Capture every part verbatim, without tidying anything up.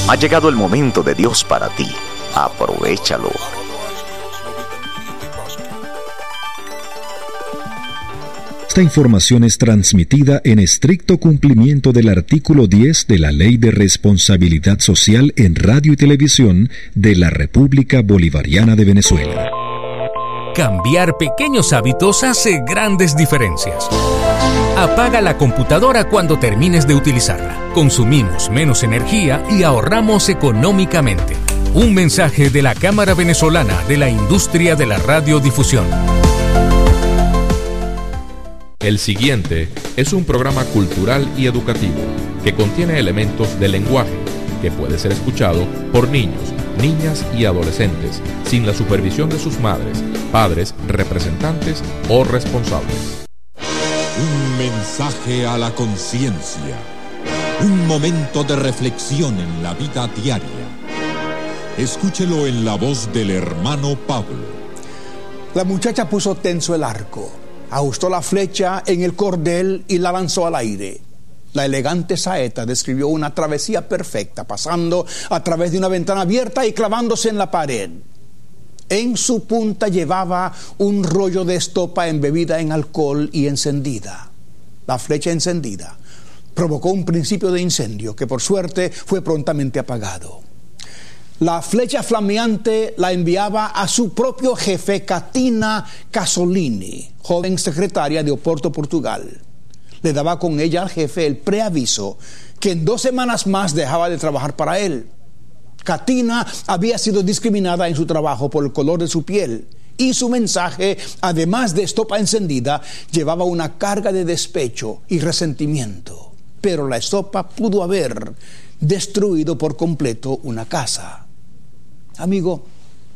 Ha llegado el momento de Dios para ti. Aprovéchalo. Esta información es transmitida en estricto cumplimiento del artículo diez de la Ley de Responsabilidad Social en Radio y Televisión de la República Bolivariana de Venezuela. Cambiar pequeños hábitos hace grandes diferencias. Apaga la computadora cuando termines de utilizarla. Consumimos menos energía y ahorramos económicamente. Un mensaje de la Cámara Venezolana de la Industria de la Radiodifusión. El siguiente es un programa cultural y educativo que contiene elementos de lenguaje que puede ser escuchado por niños, niñas y adolescentes sin la supervisión de sus madres, padres, representantes o responsables. Un mensaje a la conciencia, un momento de reflexión en la vida diaria. Escúchelo en la voz del hermano Pablo. La muchacha puso tenso el arco, ajustó la flecha en el cordel y la lanzó al aire. La elegante saeta describió una travesía perfecta, pasando a través de una ventana abierta y clavándose en la pared. En su punta llevaba un rollo de estopa embebida en alcohol y encendida. La flecha encendida provocó un principio de incendio que por suerte fue prontamente apagado. La flecha flameante la enviaba a su propio jefe, Catina Casolini, joven secretaria de Oporto, Portugal. Le daba con ella al jefe el preaviso que en dos semanas más dejaba de trabajar para él. Catina había sido discriminada en su trabajo por el color de su piel y su mensaje, además de estopa encendida, llevaba una carga de despecho y resentimiento. Pero la estopa pudo haber destruido por completo una casa. Amigo,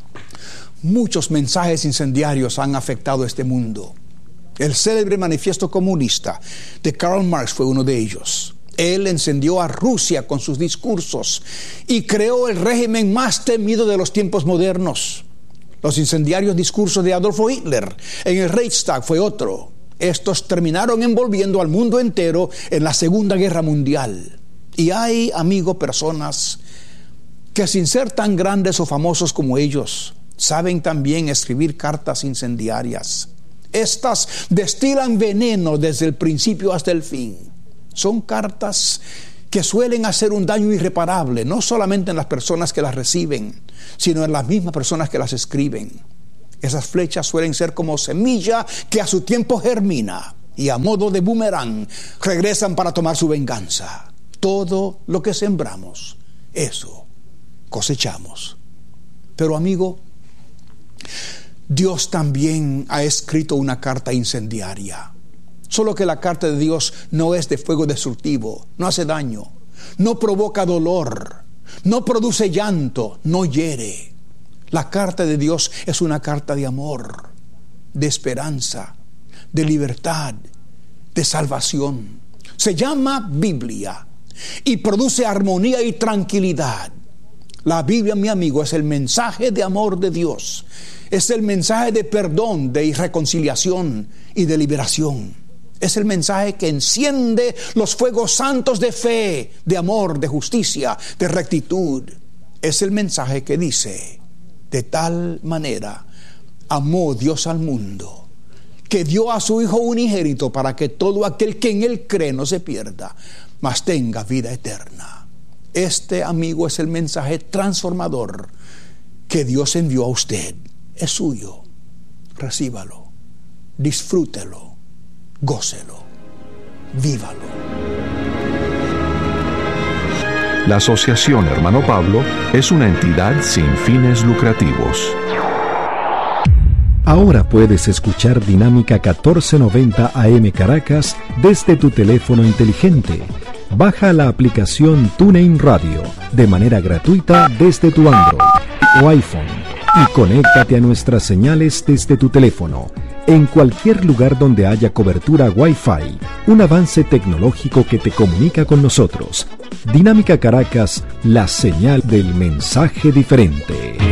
muchos mensajes incendiarios han afectado este mundo. El célebre manifiesto comunista de Karl Marx fue uno de ellos. Él encendió a Rusia con sus discursos y creó el régimen más temido de los tiempos modernos. Los incendiarios discursos de Adolfo Hitler en el Reichstag fue otro. Estos terminaron envolviendo al mundo entero en la Segunda Guerra Mundial. Y hay, amigo, personas que sin ser tan grandes o famosos como ellos, saben también escribir cartas incendiarias. Estas destilan veneno desde el principio hasta el fin. Son cartas que suelen hacer un daño irreparable, no solamente en las personas que las reciben, sino en las mismas personas que las escriben. Esas flechas suelen ser como semilla que a su tiempo germina y a modo de boomerang regresan para tomar su venganza. Todo lo que sembramos, eso cosechamos. Pero amigo, Dios también ha escrito una carta incendiaria. Solo que la carta de Dios no es de fuego destructivo, no hace daño, no provoca dolor, no produce llanto, no hiere. La carta de Dios es una carta de amor, de esperanza, de libertad, de salvación. Se llama Biblia y produce armonía y tranquilidad. La Biblia, mi amigo, es el mensaje de amor de Dios. Es el mensaje de perdón, de reconciliación y de liberación. Es el mensaje que enciende los fuegos santos de fe, de amor, de justicia, de rectitud. Es el mensaje que dice: de tal manera amó Dios al mundo, que dio a su Hijo unigénito para que todo aquel que en Él cree no se pierda, mas tenga vida eterna. Este, amigo, es el mensaje transformador que Dios envió a usted. Es suyo. Recíbalo, disfrútelo, gócelo, vívalo. La Asociación Hermano Pablo es una entidad sin fines lucrativos. Ahora puedes escuchar Dinámica catorce noventa A M Caracas desde tu teléfono inteligente. Baja la aplicación TuneIn Radio de manera gratuita desde tu Android o iPhone y conéctate a nuestras señales desde tu teléfono en cualquier lugar donde haya cobertura Wi-Fi, un avance tecnológico que te comunica con nosotros. Dinámica Caracas, la señal del mensaje diferente.